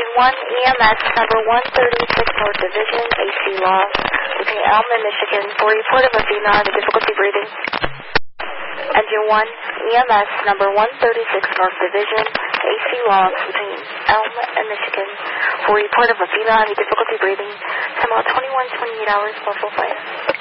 1 EMS number 136 North Division, AC loss between Elm and Michigan for report of a female having difficulty breathing. Engine 1 EMS number 136 North Division, AC loss between Elm and Michigan for report of a female having difficulty breathing. Time out 21:28 hours, muscle fire.